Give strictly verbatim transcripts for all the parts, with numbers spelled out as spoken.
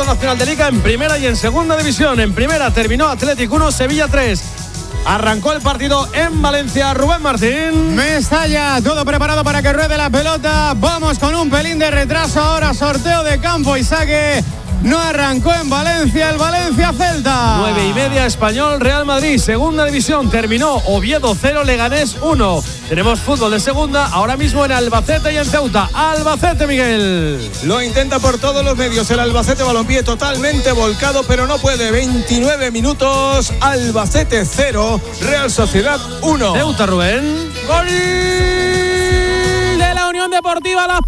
Nacional de Liga en primera y en segunda división. En primera terminó Athletic uno, Sevilla tres. Arrancó el partido en Valencia. Rubén Martín. Mestalla, todo preparado para que ruede la pelota. Vamos con un pelín de retraso ahora. Sorteo de campo y saque. No arrancó en Valencia el Valencia Celta. Nueve y media, Español Real Madrid. Segunda división terminó Oviedo cero, Leganés uno. Tenemos fútbol de segunda ahora mismo en Albacete y en Ceuta. Albacete, Miguel. Lo intenta por todos los medios el Albacete Balompié, totalmente volcado, pero no puede. veintinueve minutos, Albacete cero, Real Sociedad uno. Ceuta, Rubén. ¡Gol de la Unión Deportiva Las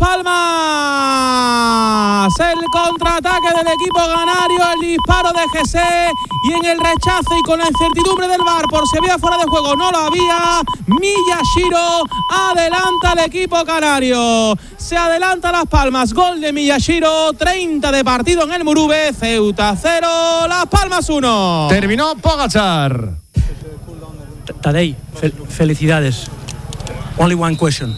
Palmas! El contraataque del equipo canario, el disparo de Jesse y en el rechazo y con la incertidumbre del V A R por si había fuera de juego, no lo había. Miyashiro adelanta al equipo canario. Se adelanta Las Palmas, gol de Miyashiro, treinta de partido en el Murube. Ceuta cero, Las Palmas uno. Terminó Pogačar. Tadej, fel- felicidades. Only one question.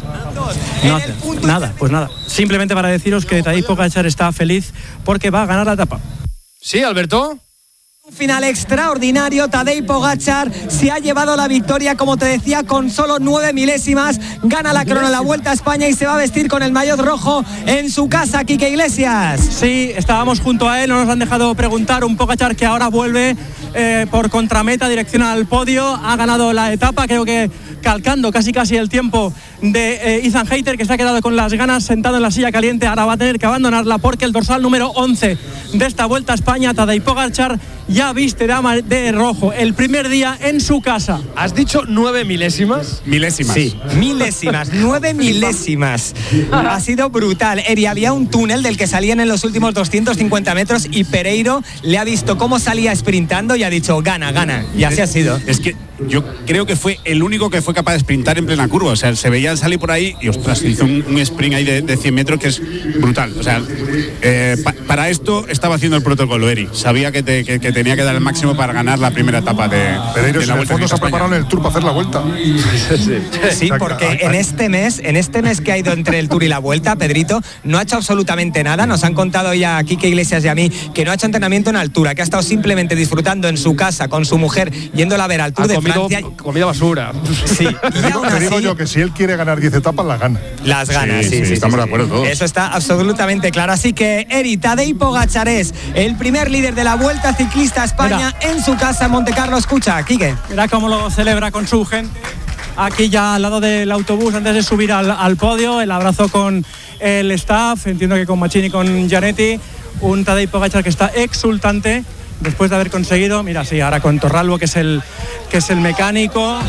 Nothing. Nada, pues nada. Simplemente para deciros que Tadej Pogačar está feliz porque va a ganar la etapa. Sí, Alberto. Un final extraordinario. Tadej Pogačar se ha llevado la victoria, como te decía, con solo nueve milésimas. Gana la crono de la Vuelta a España y se va a vestir con el maillot rojo en su casa. Quique Iglesias. Sí, estábamos junto a él, no nos han dejado preguntar. Un Pogačar que ahora vuelve eh, por contrameta, dirección al podio. Ha ganado la etapa, creo que calcando casi casi el tiempo de eh, Ethan Hayter, que se ha quedado con las ganas sentado en la silla caliente. Ahora va a tener que abandonarla porque el dorsal número once de esta Vuelta a España, Tadej Pogačar, ya viste de, ama- de rojo el primer día en su casa. ¿Has dicho nueve milésimas? Milésimas. Sí, milésimas, nueve milésimas. Ha sido brutal. Eri, había un túnel del que salían en los últimos doscientos cincuenta metros y Pereiro le ha visto cómo salía sprintando y ha dicho, gana, gana. Y así ha sido. Es que yo creo que fue el único que fue capaz de sprintar en plena curva. O sea, se veía salir por ahí y, ostras, hizo un, un sprint ahí de, de cien metros que es brutal. O sea, eh, pa, para esto estaba haciendo el protocolo, Eri. Sabía que, te, que, que tenía que dar el máximo para ganar la primera etapa de, Pereiro, de la en el Vuelta fondo se ha España. preparado en el Tour para hacer la Vuelta. Sí, porque en este mes, en este mes que ha ido entre el Tour y la Vuelta, Pedrito no ha hecho absolutamente nada. Nos han contado ya a Quique Iglesias y a mí que no ha hecho entrenamiento en altura, que ha estado simplemente disfrutando en su casa con su mujer, yéndola a ver al Tour Ha de comido Francia. comida basura. Sí, y Te digo, aún te digo así, yo que si él quiere ganar diez etapas, las gana. las ganas, sí, Sí, sí, sí, sí, estamos sí, de acuerdo sí. todos. Eso está absolutamente claro. Así que Eri, Tadej Pogačar es el primer líder de la Vuelta Ciclista a España en su casa en Montecarlo. Escucha, Quique. Mira cómo lo celebra con su gente. Aquí ya al lado del autobús antes de subir al, al podio. El abrazo con el staff, entiendo que con Machini y con Gianetti. Un Tadej Pogačar que está exultante después de haber conseguido, mira, sí, ahora con Torralbo, que es el, que es el mecánico.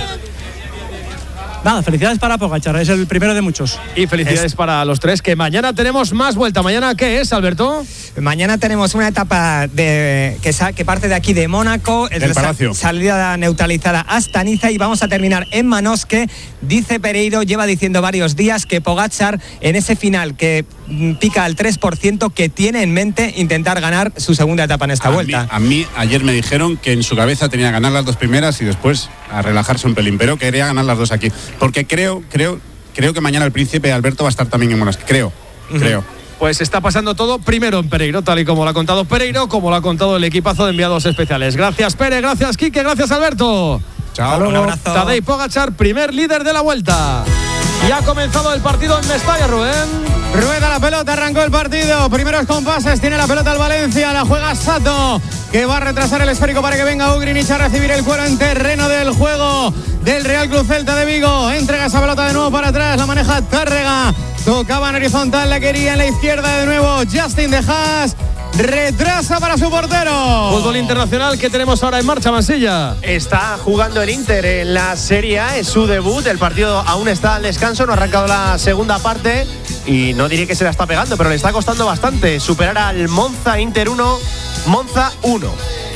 Nada, felicidades para Pogačar, es el primero de muchos. Y felicidades es... para los tres, que mañana tenemos más vuelta. ¿Mañana qué es, Alberto? Mañana tenemos una etapa de, que, sa, que parte de aquí de Mónaco, es del la Palacio. Salida neutralizada hasta Niza y vamos a terminar en Manosque. Dice Pereiro, lleva diciendo varios días que Pogačar en ese final que pica al tres por ciento, que tiene en mente intentar ganar su segunda etapa en esta a vuelta. Mí, a mí ayer me dijeron que en su cabeza tenía que ganar las dos primeras y después a relajarse un pelín, pero quería ganar las dos aquí. Porque creo, creo, creo que mañana el príncipe Alberto va a estar también en Mónaco. Creo, uh-huh. creo. Pues está pasando todo primero en Pereiro, tal y como lo ha contado Pereiro, como lo ha contado el equipazo de enviados especiales. Gracias, Pere, gracias, Quique, gracias, Alberto. Chao, un abrazo. Tadej Pogačar, primer líder de la Vuelta. Y ha comenzado el partido en Mestalla, Rubén. Rueda la pelota, arrancó el partido. Primeros compases, tiene la pelota el Valencia, la juega Sato, que va a retrasar el esférico para que venga Ugrinic a recibir el cuero en terreno del juego del Real Club Celta de Vigo. Entrega esa pelota de nuevo para atrás, la maneja Tárrega. Tocaba en horizontal, la quería en la izquierda de nuevo Justin De Haas. Retrasa para su portero. Fútbol internacional que tenemos ahora en marcha, Mansilla. Está jugando el Inter en la Serie A, es su debut. El partido aún está al descanso, no ha arrancado la segunda parte y no diré que se la está pegando, pero le está costando bastante superar al Monza. Inter uno, Monza uno.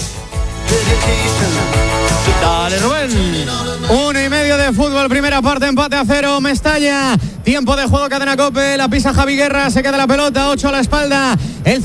Dale, Rubén. Uno y medio de fútbol, primera parte, empate a cero, Mestalla. Tiempo de juego, Cadena Cope, la pisa Javi Guerra, se queda la pelota, ocho a la espalda. El